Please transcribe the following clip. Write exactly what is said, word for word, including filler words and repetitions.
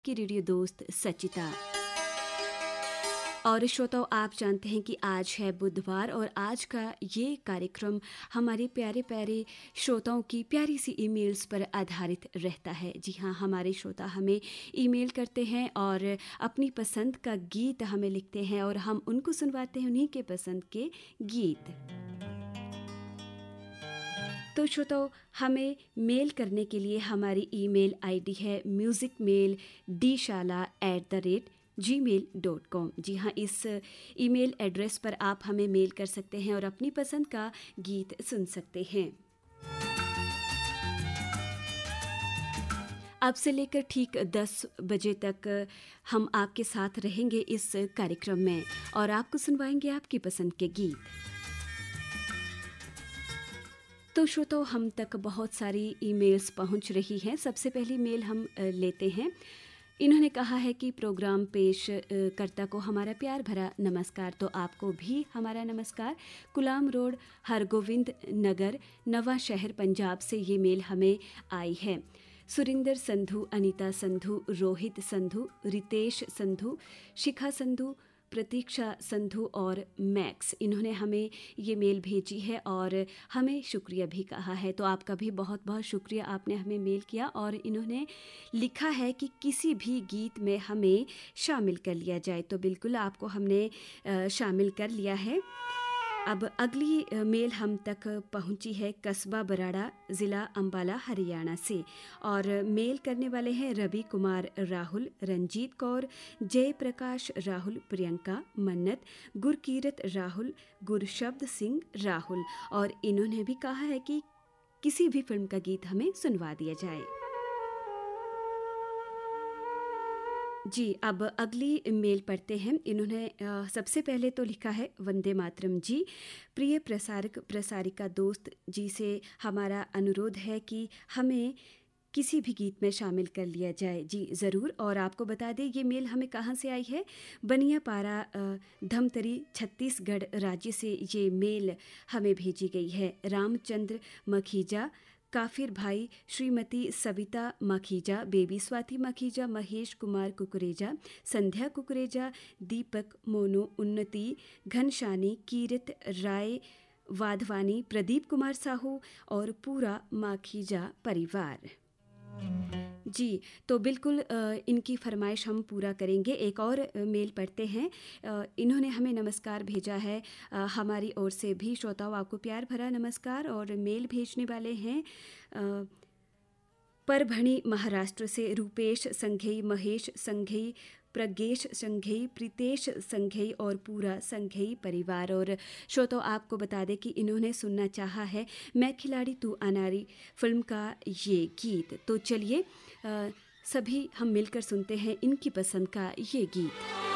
की रेडियो दोस्त सचिता। और श्रोताओं, आप जानते हैं कि आज है बुधवार और आज का ये कार्यक्रम हमारे प्यारे प्यारे श्रोताओं की प्यारी सी ईमेल्स पर आधारित रहता है। जी हाँ, हमारे श्रोता हमें ईमेल करते हैं और अपनी पसंद का गीत हमें लिखते हैं और हम उनको सुनवाते हैं उन्हीं के पसंद के गीत। तो श्रोताओ, हमें मेल करने के लिए हमारी ईमेल आईडी है म्यूज़िक मेल डी शाला at the rate ji mail dot com. जी हाँ, इस ईमेल एड्रेस पर आप हमें मेल कर सकते हैं और अपनी पसंद का गीत सुन सकते हैं। अब से लेकर ठीक दस बजे तक हम आपके साथ रहेंगे इस कार्यक्रम में और आपको सुनवाएंगे आपकी पसंद के गीत। तो श्रोताओ, हम तक बहुत सारी ईमेल्स पहुंच रही हैं। सबसे पहली मेल हम लेते हैं। इन्होंने कहा है कि प्रोग्राम पेश करता को हमारा प्यार भरा नमस्कार। तो आपको भी हमारा नमस्कार। गुलाम रोड, हरगोविंद नगर, नवा शहर, पंजाब से ये मेल हमें आई है। सुरिंदर संधू, अनीता संधू, रोहित संधू, रितेश संधू, शिखा संधू, प्रतीक्षा संधू और मैक्स, इन्होंने हमें ये मेल भेजी है और हमें शुक्रिया भी कहा है। तो आपका भी बहुत बहुत शुक्रिया, आपने हमें मेल किया और इन्होंने लिखा है कि किसी भी गीत में हमें शामिल कर लिया जाए। तो बिल्कुल आपको हमने शामिल कर लिया है। अब अगली मेल हम तक पहुंची है कस्बा बराड़ा, ज़िला अंबाला, हरियाणा से और मेल करने वाले हैं रवि कुमार राहुल, रंजीत कौर, जयप्रकाश राहुल, प्रियंका, मन्नत, गुरकीरत राहुल, गुरशब्द सिंह राहुल और इन्होंने भी कहा है कि किसी भी फिल्म का गीत हमें सुनवा दिया जाए। जी, अब अगली मेल पढ़ते हैं। इन्होंने आ, सबसे पहले तो लिखा है वंदे मातरम जी। प्रिय प्रसारक प्रसारिका दोस्त जी से हमारा अनुरोध है कि हमें किसी भी गीत में शामिल कर लिया जाए। जी ज़रूर। और आपको बता दें ये मेल हमें कहाँ से आई है, बनियापारा, धमतरी, छत्तीसगढ़ राज्य से ये मेल हमें भेजी गई है। रामचंद्र मखीजा, काफिर भाई, श्रीमती सविता मखीजा, बेबी स्वाति मखीजा, महेश कुमार कुकरेजा, संध्या कुकरेजा, दीपक, मोनू, उन्नति, घनशानी, कीरत राय वाधवानी, प्रदीप कुमार साहू और पूरा माखीजा परिवार। जी, तो बिल्कुल इनकी फरमाइश हम पूरा करेंगे। एक और मेल पढ़ते हैं। इन्होंने हमें नमस्कार भेजा है हमारी ओर से भी। श्रोताओं, आपको प्यार भरा नमस्कार। और मेल भेजने वाले हैं परभणी महाराष्ट्र से रूपेश संघेई, महेश संघेई, प्रज्ञेश संघेई, प्रीतेश संघेई और पूरा संघेई परिवार। और श्रोताओं, आपको बता दें कि इन्होंने सुनना चाहा है मैं खिलाड़ी तू अनारी फिल्म का ये गीत। तो चलिए सभी हम मिलकर सुनते हैं इनकी पसंद का ये गीत।